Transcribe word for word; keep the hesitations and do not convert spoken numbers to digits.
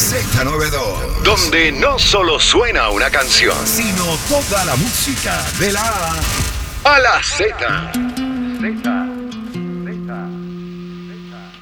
Z noventa y dos. Donde no solo suena una canción, sino toda la música de la A a la Z.